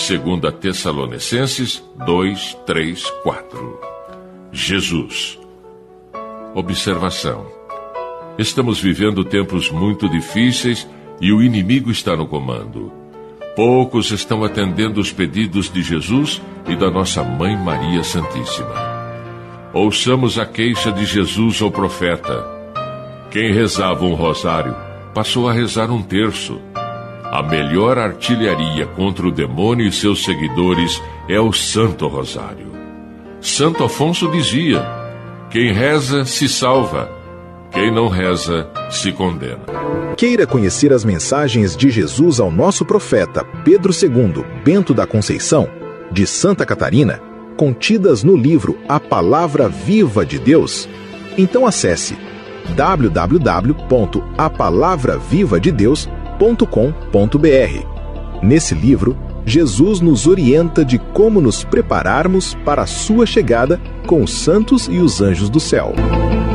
2 Tessalonicenses 2, 3, 4. Jesus. Observação. Estamos vivendo tempos muito difíceis e o inimigo está no comando. Poucos estão atendendo os pedidos de Jesus e da nossa Mãe Maria Santíssima. Ouçamos a queixa de Jesus ao profeta. Quem rezava um rosário passou a rezar um terço. A melhor artilharia contra o demônio e seus seguidores é o Santo Rosário. Santo Afonso dizia: quem reza se salva, quem não reza se condena. Queira conhecer as mensagens de Jesus ao nosso profeta Pedro II Bento da Conceição, de Santa Catarina, contidas no livro A Palavra Viva de Deus? Então acesse www.apalavravivadedeus.com.br. Nesse livro, Jesus nos orienta de como nos prepararmos para a sua chegada com os santos e os anjos do céu.